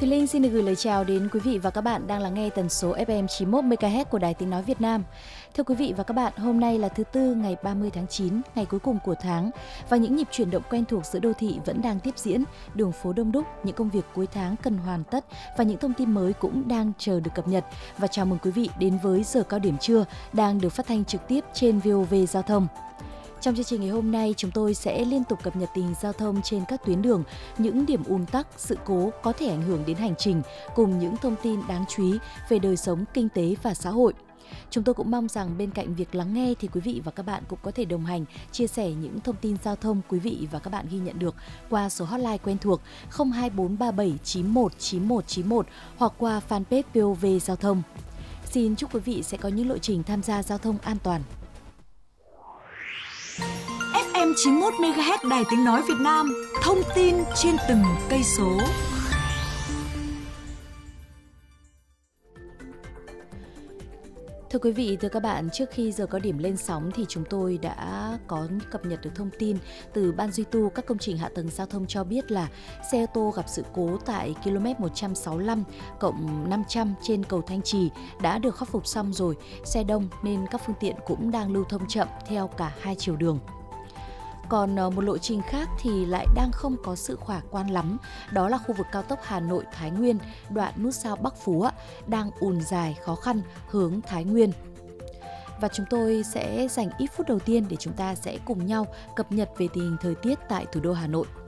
Thùy Linh xin được gửi lời chào đến quý vị và các bạn đang lắng nghe tần số FM 91 MHz của Đài Tiếng nói Việt Nam. Thưa quý vị và các bạn, hôm nay là thứ Tư ngày 30 tháng 9, ngày cuối cùng của tháng và những nhịp chuyển động quen thuộc giữa đô thị vẫn đang tiếp diễn, đường phố đông đúc, những công việc cuối tháng cần hoàn tất và những thông tin mới cũng đang chờ được cập nhật. Và chào mừng quý vị đến với giờ cao điểm trưa đang được phát thanh trực tiếp trên VOV Giao thông. Trong chương trình ngày hôm nay, chúng tôi sẽ liên tục cập nhật tình hình giao thông trên các tuyến đường, những điểm ùn tắc, sự cố có thể ảnh hưởng đến hành trình, cùng những thông tin đáng chú ý về đời sống, kinh tế và xã hội. Chúng tôi cũng mong rằng bên cạnh việc lắng nghe thì quý vị và các bạn cũng có thể đồng hành, chia sẻ những thông tin giao thông quý vị và các bạn ghi nhận được qua số hotline quen thuộc 02437919191 hoặc qua fanpage VOV Giao thông. Xin chúc quý vị sẽ có những lộ trình tham gia giao thông an toàn. FM 91 MHz Đài Tiếng nói Việt Nam, thông tin trên từng cây số. Thưa quý vị, thưa các bạn, trước khi giờ có điểm lên sóng thì chúng tôi đã có cập nhật được thông tin từ Ban duy tu các công trình hạ tầng giao thông cho biết là xe ô tô gặp sự cố tại km 165 cộng 500 trên cầu Thanh Trì đã được khắc phục xong rồi. Xe đông nên các phương tiện cũng đang lưu thông chậm theo cả hai chiều đường. Còn một lộ trình khác thì lại đang không có sự khả quan lắm, đó là khu vực cao tốc Hà Nội - Thái Nguyên, đoạn nút giao Bắc Phú đang ùn dài khó khăn hướng Thái Nguyên. Và chúng tôi sẽ dành ít phút đầu tiên để chúng ta sẽ cùng nhau cập nhật về tình hình thời tiết tại thủ đô Hà Nội.